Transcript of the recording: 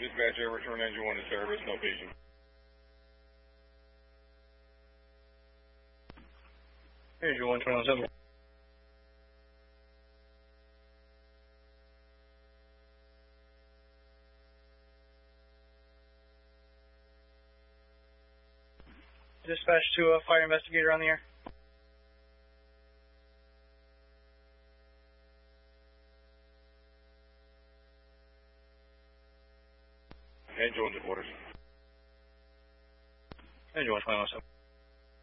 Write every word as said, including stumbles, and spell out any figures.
Dispatch Air, return engine one to service, no patient. Engine one twenty-one seven. Dispatch to a fire investigator on the air. Engine one to quarters. Engine one twenty-one seven.